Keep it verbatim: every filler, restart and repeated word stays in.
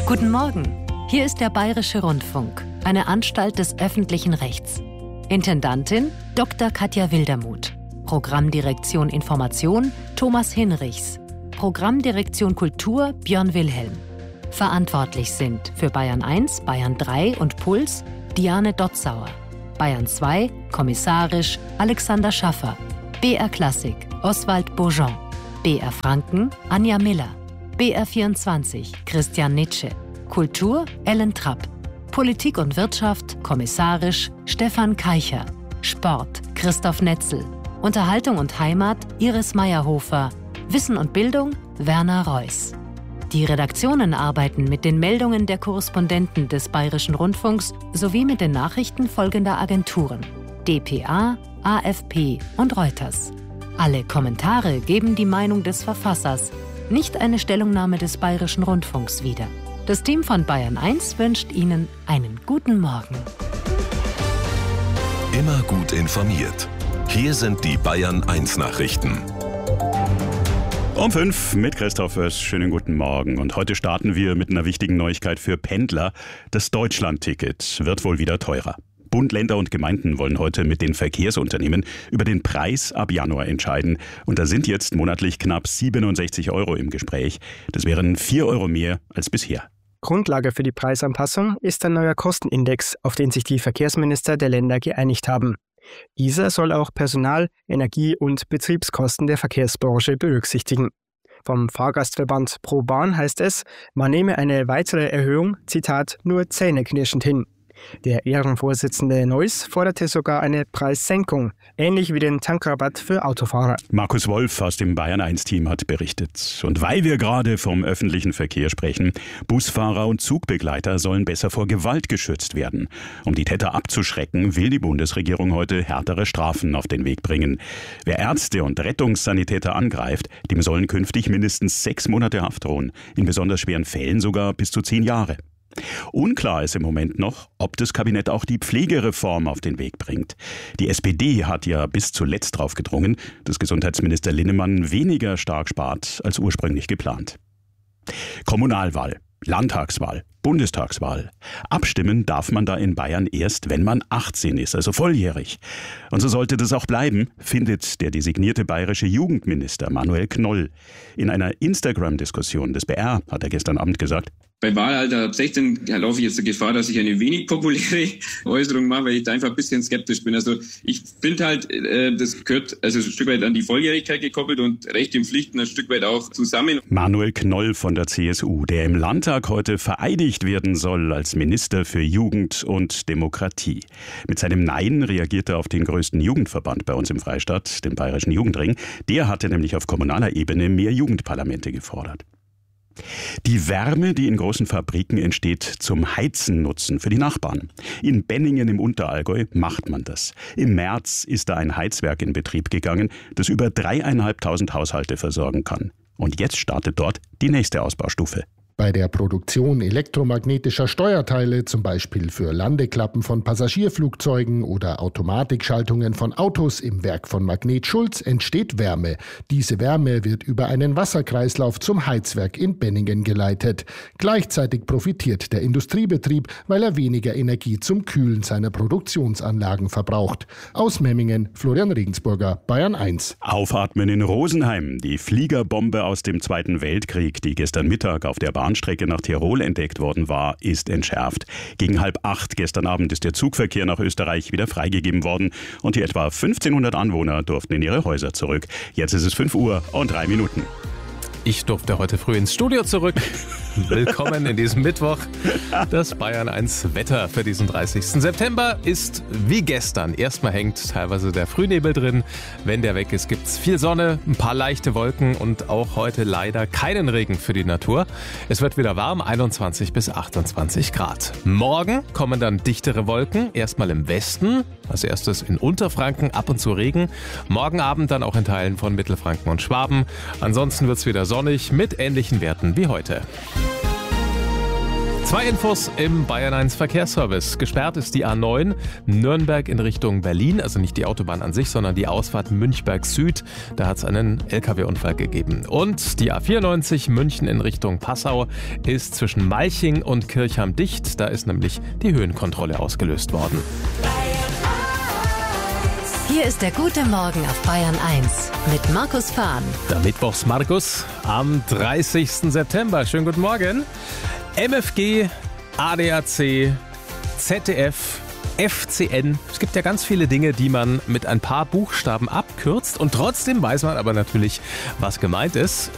Guten Morgen, hier ist der Bayerische Rundfunk, eine Anstalt des öffentlichen Rechts. Intendantin Doktor Katja Wildermuth. Programmdirektion Information Thomas Hinrichs. Programmdirektion Kultur Björn Wilhelm. Verantwortlich sind für Bayern eins, Bayern drei und Puls Diane Dotzauer. Bayern zwei, kommissarisch Alexander Schaffer. B R Klassik Oswald Bourgeon. B R Franken Anja Miller. B R vierundzwanzig Christian Nitsche. Kultur Ellen Trapp. Politik und Wirtschaft kommissarisch Stefan Keicher. Sport Christoph Netzel. Unterhaltung und Heimat Iris Meyerhofer. Wissen und Bildung Werner Reuss. Die Redaktionen arbeiten mit den Meldungen der Korrespondenten des Bayerischen Rundfunks sowie mit den Nachrichten folgender Agenturen: D P A, A F P und Reuters. Alle Kommentare geben die Meinung des Verfassers, nicht eine Stellungnahme des Bayerischen Rundfunks wieder. Das Team von Bayern eins wünscht Ihnen einen guten Morgen. Immer gut informiert. Hier sind die Bayern eins Nachrichten. Um fünf mit Christoph Oers. Schönen guten Morgen. Und heute starten wir mit einer wichtigen Neuigkeit für Pendler. Das Deutschland-Ticket wird wohl wieder teurer. Bund, Länder und Gemeinden wollen heute mit den Verkehrsunternehmen über den Preis ab Januar entscheiden. Und da sind jetzt monatlich knapp siebenundsechzig Euro im Gespräch. Das wären vier Euro mehr als bisher. Grundlage für die Preisanpassung ist ein neuer Kostenindex, auf den sich die Verkehrsminister der Länder geeinigt haben. Dieser soll auch Personal-, Energie- und Betriebskosten der Verkehrsbranche berücksichtigen. Vom Fahrgastverband ProBahn heißt es, man nehme eine weitere Erhöhung, Zitat, nur zähneknirschend hin. Der Ehrenvorsitzende Neuss forderte sogar eine Preissenkung, ähnlich wie den Tankrabatt für Autofahrer. Markus Wolf aus dem Bayern eins Team hat berichtet. Und weil wir gerade vom öffentlichen Verkehr sprechen, Busfahrer und Zugbegleiter sollen besser vor Gewalt geschützt werden. Um die Täter abzuschrecken, will die Bundesregierung heute härtere Strafen auf den Weg bringen. Wer Ärzte und Rettungssanitäter angreift, dem sollen künftig mindestens sechs Monate Haft drohen, in besonders schweren Fällen sogar bis zu zehn Jahre. Unklar ist im Moment noch, ob das Kabinett auch die Pflegereform auf den Weg bringt. Die S P D hat ja bis zuletzt darauf gedrungen, dass Gesundheitsminister Linnemann weniger stark spart als ursprünglich geplant. Kommunalwahl, Landtagswahl, Bundestagswahl. Abstimmen darf man da in Bayern erst, wenn man achtzehn ist, also volljährig. Und so sollte das auch bleiben, findet der designierte bayerische Jugendminister Manuel Knoll. In einer Instagram-Diskussion des B R hat er gestern Abend gesagt: Bei Wahlalter ab sechzehn laufe ich jetzt die Gefahr, dass ich eine wenig populäre Äußerung mache, weil ich da einfach ein bisschen skeptisch bin. Also ich finde halt, äh, das gehört also ein Stück weit an die Volljährigkeit gekoppelt und Rechte und Pflichten ein Stück weit auch zusammen. Manuel Knoll von der C S U, der im Landtag heute vereidigt werden soll als Minister für Jugend und Demokratie. Mit seinem Nein reagiert er auf den größten Jugendverband bei uns im Freistaat, den Bayerischen Jugendring. Der hatte nämlich auf kommunaler Ebene mehr Jugendparlamente gefordert. Die Wärme, die in großen Fabriken entsteht, zum Heizen nutzen für die Nachbarn. In Benningen im Unterallgäu macht man das. Im März ist da ein Heizwerk in Betrieb gegangen, das über dreieinhalbtausend Haushalte versorgen kann. Und jetzt startet dort die nächste Ausbaustufe. Bei der Produktion elektromagnetischer Steuerteile, zum Beispiel für Landeklappen von Passagierflugzeugen oder Automatikschaltungen von Autos im Werk von Magnet Schulz, entsteht Wärme. Diese Wärme wird über einen Wasserkreislauf zum Heizwerk in Benningen geleitet. Gleichzeitig profitiert der Industriebetrieb, weil er weniger Energie zum Kühlen seiner Produktionsanlagen verbraucht. Aus Memmingen, Florian Regensburger, Bayern eins. Aufatmen in Rosenheim. Die Fliegerbombe aus dem Zweiten Weltkrieg, die gestern Mittag auf der Bahn Bahnstrecke nach Tirol entdeckt worden war, ist entschärft. Gegen halb acht gestern Abend ist der Zugverkehr nach Österreich wieder freigegeben worden und die etwa fünfzehnhundert Anwohner durften in ihre Häuser zurück. Jetzt ist es fünf Uhr und drei Minuten. Ich durfte heute früh ins Studio zurück. Willkommen in diesem Mittwoch. Das Bayern eins Wetter für diesen dreißigsten September ist wie gestern. Erstmal hängt teilweise der Frühnebel drin. Wenn der weg ist, gibt es viel Sonne, ein paar leichte Wolken und auch heute leider keinen Regen für die Natur. Es wird wieder warm, einundzwanzig bis achtundzwanzig Grad. Morgen kommen dann dichtere Wolken, erstmal im Westen. Als erstes in Unterfranken, ab und zu Regen. Morgen Abend dann auch in Teilen von Mittelfranken und Schwaben. Ansonsten wird es wieder sonnig mit ähnlichen Werten wie heute. Zwei Infos im Bayern eins Verkehrsservice. Gesperrt ist die A neun Nürnberg in Richtung Berlin, also nicht die Autobahn an sich, sondern die Ausfahrt Münchberg Süd. Da hat es einen L K W-Unfall gegeben. Und die A vierundneunzig München in Richtung Passau ist zwischen Malching und Kirchheim dicht. Da ist nämlich die Höhenkontrolle ausgelöst worden. Hier ist der gute Morgen auf Bayern eins mit Markus Fahn. Der Mittwochs Markus am dreißigsten September. Schönen guten Morgen. M F G, A D A C, Z D F, F C N. Es gibt ja ganz viele Dinge, die man mit ein paar Buchstaben abkürzt und trotzdem weiß man aber natürlich, was gemeint ist.